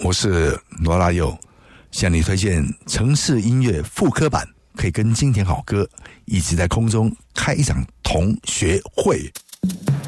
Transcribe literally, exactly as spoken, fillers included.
我是罗拉佑，向你推荐城市音乐复刻版，可以跟经典好歌一起在空中开一场同学会。